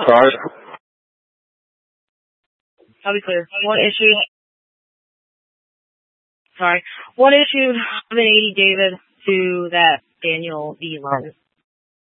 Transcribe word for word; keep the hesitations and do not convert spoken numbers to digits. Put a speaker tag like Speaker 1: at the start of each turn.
Speaker 1: Sorry?
Speaker 2: I'll be clear. One issue. Sorry. One issue, seven eighty David to that Daniel D. Lund.